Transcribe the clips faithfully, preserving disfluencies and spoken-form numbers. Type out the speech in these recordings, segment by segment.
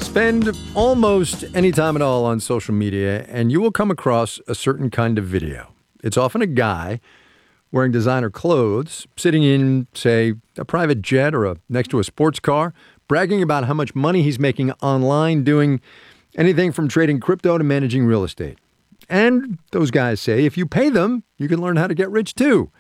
Spend almost any time at all on social media, and you will come across a certain kind of video. It's often a guy wearing designer clothes, sitting in, say, a private jet or a, next to a sports car, bragging about how much money he's making online doing anything from trading crypto to managing real estate. And those guys say if you pay them, you can learn how to get rich too.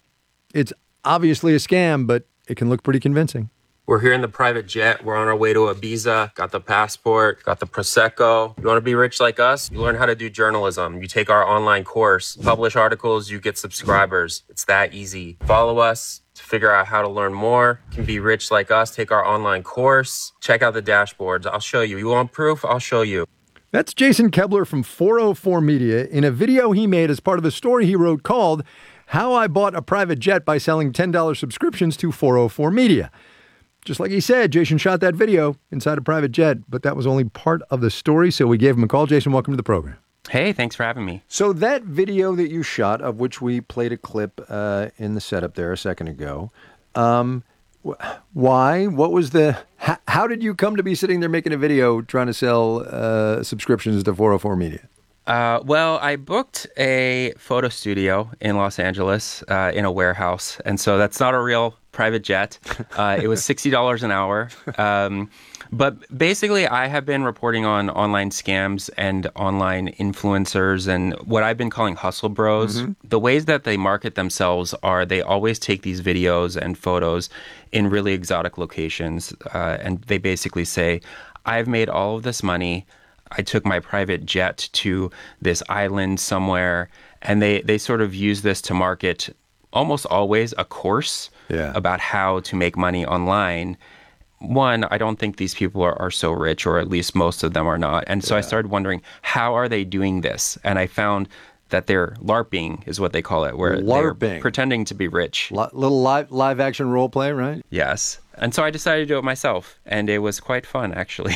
It's obviously a scam, but it can look pretty convincing. We're here in the private jet. We're on our way to Ibiza. Got the passport, got the Prosecco. You want to be rich like us? You learn how to do journalism. You take our online course, publish articles, you get subscribers. It's that easy. Follow us to figure out how to learn more. You can be rich like us. Take our online course. Check out the dashboards. I'll show you. You want proof? I'll show you. That's Jason Kebler from four oh four Media in a video he made as part of a story he wrote called How I Bought a Private Jet by Selling ten dollars Subscriptions to four oh four Media. Just like he said, Jason shot that video inside a private jet, but that was only part of the story, so we gave him a call. Jason, welcome to the program. Hey, thanks for having me. So that video that you shot, of which we played a clip uh, in the setup there a second ago, um, wh- why? What was the... H- how did you come to be sitting there making a video trying to sell uh, subscriptions to four oh four Media? Uh, well, I booked a photo studio in Los Angeles uh, in a warehouse, and so that's not a real private jet. Uh, it was sixty dollars an hour. Um, but basically, I have been reporting on online scams and online influencers and what I've been calling hustle bros. Mm-hmm. The ways that they market themselves are they always take these videos and photos in really exotic locations, uh, and they basically say, I've made all of this money. I took my private jet to this island somewhere, and they, they sort of use this to market almost always a course yeah. about how to make money online. One, I don't think these people are, are so rich, or at least most of them are not. And so yeah. I started wondering, how are they doing this? And I found that they're LARPing is what they call it, where LARPing. They're pretending to be rich. L- little live, live action role play, right? Yes. And so I decided to do it myself, and it was quite fun, actually.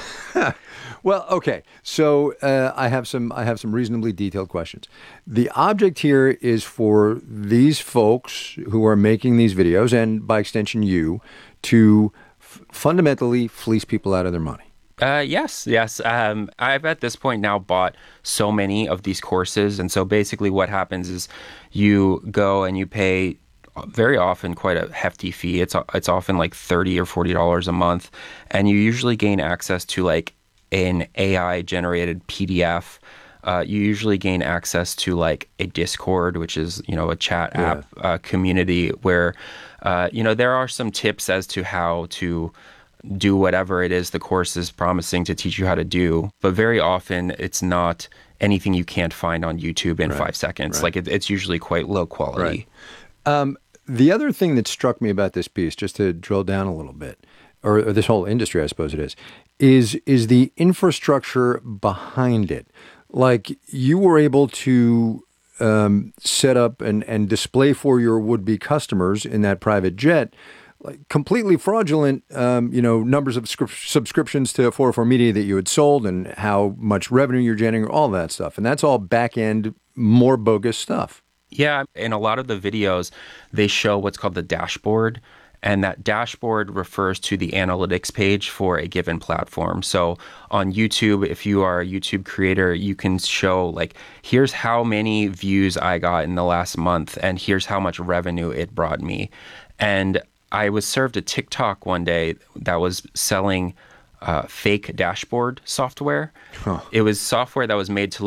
Well, okay. So uh, I have some I have some reasonably detailed questions. The object here is for these folks who are making these videos, and by extension you, to f- fundamentally fleece people out of their money. Uh, yes, yes. Um, I've at this point now bought so many of these courses, and so basically what happens is you go and you pay very often quite a hefty fee. It's it's often like thirty or forty dollars a month, and you usually gain access to like an A I-generated P D F. Uh, you usually gain access to like a Discord, which is, you know, a chat yeah. app uh, community where, uh, you know, there are some tips as to how to do whatever it is the course is promising to teach you how to do. But very often it's not anything you can't find on YouTube in right. five seconds. Right. Like it, it's usually quite low quality. Right. Um, the other thing that struck me about this piece, just to drill down a little bit, or, or this whole industry, I suppose it is, is is the infrastructure behind it. Like you were able to um, set up and, and display for your would-be customers in that private jet, like completely fraudulent, um, you know, numbers of scrip- subscriptions to four oh four Media that you had sold and how much revenue you're generating, all that stuff. And that's all back-end, more bogus stuff. Yeah, in a lot of the videos, they show what's called the dashboard. And that dashboard refers to the analytics page for a given platform. So on YouTube, if you are a YouTube creator, you can show like, here's how many views I got in the last month, and here's how much revenue it brought me. And I was served a TikTok one day that was selling uh, fake dashboard software. Huh. It was software that was made to